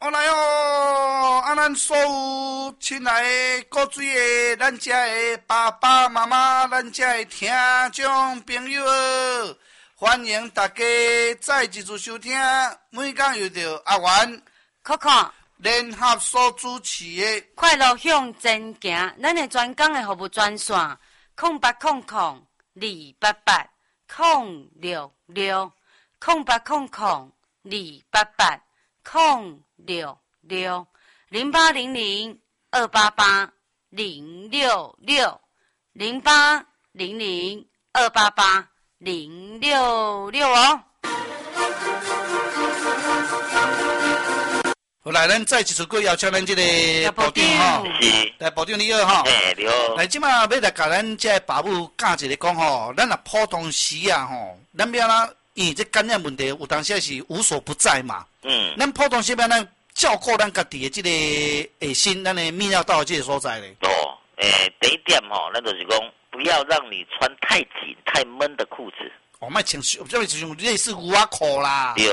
我来哦！啊，咱所有亲爱的各水的，咱遮的爸爸妈妈，咱遮的听众朋友，欢迎大家再一次收听。每讲又着阿元、 Coco 联合所主持的快乐向前行，咱的专讲的服务专线0800-288-0660800-288-066哦。 好来，咱再一次过邀请咱这个部长吼，来部长你好吼， 你好。 来，即马要来甲咱这爸母教一个讲吼，咱若普通时啊吼，咱要哪，因为这感染问题有当时是无所不在嘛。咱普通时要咱照顾咱家己的这个卫生，咱的泌尿道这个所在咧。 第一点吼，咱就是讲，不要让你穿太紧、太闷的裤子。 莫穿这种类似牛仔裤啦。